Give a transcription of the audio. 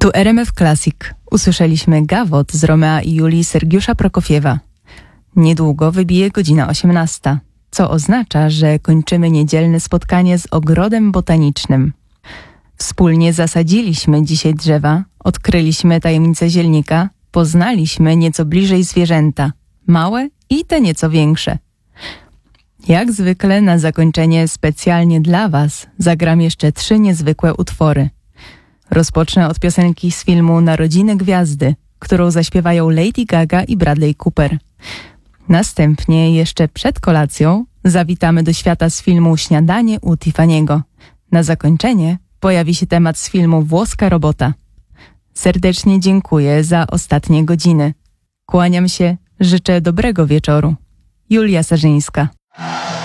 Tu RMF Classic. Usłyszeliśmy Gawot z Romea i Julii Sergiusza Prokofiewa. Niedługo wybije godzina 18, co oznacza, że kończymy niedzielne spotkanie z ogrodem botanicznym. Wspólnie zasadziliśmy dzisiaj drzewa, odkryliśmy tajemnicę zielnika, poznaliśmy nieco bliżej zwierzęta, małe i te nieco większe. Jak zwykle na zakończenie specjalnie dla Was zagram jeszcze 3 niezwykłe utwory. Rozpocznę od piosenki z filmu Narodziny Gwiazdy, którą zaśpiewają Lady Gaga i Bradley Cooper. Następnie, jeszcze przed kolacją, zawitamy do świata z filmu Śniadanie u Tiffany'ego. Na zakończenie pojawi się temat z filmu Włoska robota. Serdecznie dziękuję za ostatnie godziny. Kłaniam się, życzę dobrego wieczoru. Julia Sarzyńska.